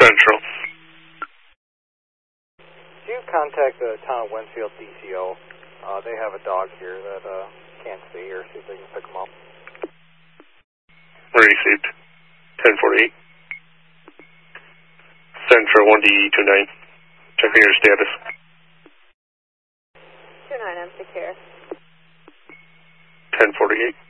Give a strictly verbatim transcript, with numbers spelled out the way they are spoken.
Central. Did you contact the town of Winfield D C O? Uh, they have a dog here that uh, can't stay here. See if they can pick them up. Received. ten forty-eight. Central one D two nine. Checking your status. two nine, I'm secure. ten forty-eight.